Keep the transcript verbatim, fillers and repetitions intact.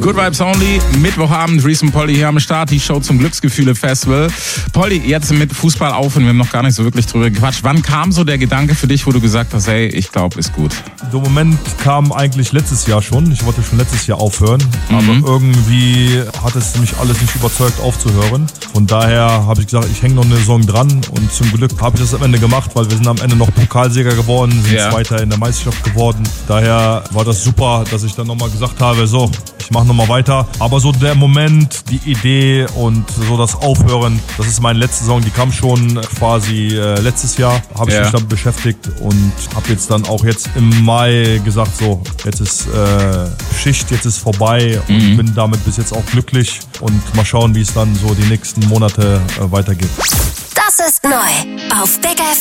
Good Vibes Only, Mittwochabend, Reese und Polly hier am Start, die Show zum Glücksgefühle-Festival. Polly, jetzt mit Fußball aufhören, wir haben noch gar nicht so wirklich drüber gequatscht. Wann kam so der Gedanke für dich, wo du gesagt hast, hey, ich glaube, ist gut? Der Moment kam eigentlich letztes Jahr schon. Ich wollte schon letztes Jahr aufhören, Mhm. aber irgendwie hat es mich alles nicht überzeugt aufzuhören. Von daher habe ich gesagt, ich hänge noch eine Saison dran und zum Glück habe ich das am Ende gemacht, weil wir sind am Ende noch Pokalsieger geworden, sind Ja. Zweiter in der Meisterschaft geworden. Daher war das super, dass ich dann nochmal gesagt habe, so, ich mache nochmal weiter. Aber so der Moment, die Idee und so das Aufhören, das ist meine letzte Saison, die kam schon quasi äh, letztes Jahr, habe ich Ja. mich damit beschäftigt und habe jetzt dann auch jetzt im Mai gesagt, so, jetzt ist äh, Schicht, jetzt ist vorbei und Mhm. bin damit bis jetzt auch glücklich und mal schauen, wie es dann so die nächsten Monate äh, weitergeht. Das ist neu auf Big F